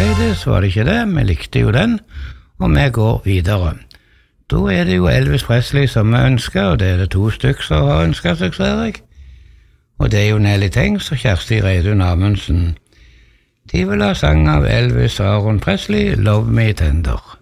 annerledes, var det ikke det? Vi likte jo den, og vi går videre. Da det jo Elvis Presley som vi ønsker, og det det 2 stykker som har ønsket seg, ser jeg. Og det jo Nelly Tengs og Kjersti Reidun Amundsen. De vil ha sang av Elvis og Aaron Presley, Love Me Tender.